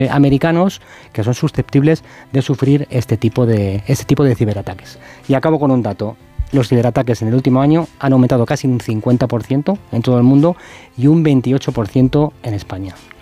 americanos que son susceptibles de sufrir este tipo de ciberataques. Y acabo con un dato. Los ciberataques en el último año han aumentado casi un 50% en todo el mundo y un 28% en España.